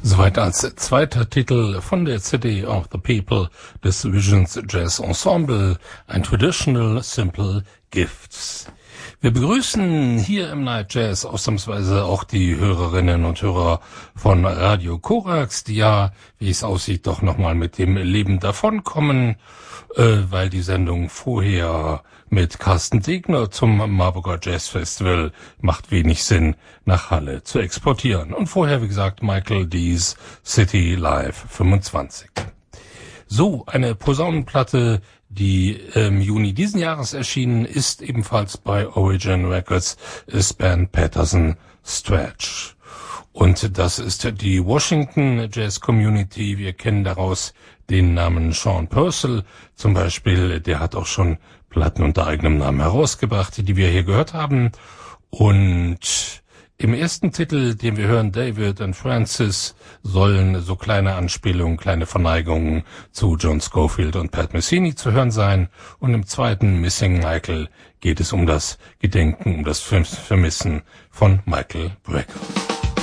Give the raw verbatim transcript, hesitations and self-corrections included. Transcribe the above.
Soweit als zweiter Titel von der C D of the People des Visions Jazz Ensemble, ein Traditional Simple Gifts. Wir begrüßen hier im Night Jazz ausnahmsweise auch die Hörerinnen und Hörer von Radio Korax, die ja, wie es aussieht, doch nochmal mit dem Leben davonkommen, äh, weil die Sendung vorher mit Carsten Degner zum Marburger Jazz Festival macht wenig Sinn, nach Halle zu exportieren. Und vorher, wie gesagt, Michael D's City Live fünfundzwanzig. So, eine Posaunenplatte, die im Juni diesen Jahres erschienen ist, ebenfalls bei Origin Records, ist Ben Patterson Stretch. Und das ist die Washington Jazz Community. Wir kennen daraus den Namen Sean Purcell zum Beispiel. Der hat auch schon Platten unter eigenem Namen herausgebracht, die wir hier gehört haben. Und im ersten Titel, den wir hören, David und Francis, sollen so kleine Anspielungen, kleine Verneigungen zu John Scofield und Pat Messini zu hören sein. Und im zweiten, Missing Michael, geht es um das Gedenken, um das Vermissen von Michael Brecker.